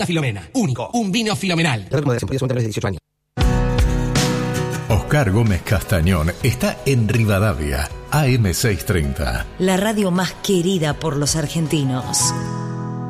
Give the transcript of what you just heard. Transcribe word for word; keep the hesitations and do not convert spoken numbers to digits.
Malta Filomena. Único. Un vino fenomenal. dieciocho años. Oscar Gómez Castañón está en Rivadavia, A M seiscientos treinta. La radio más querida por los argentinos.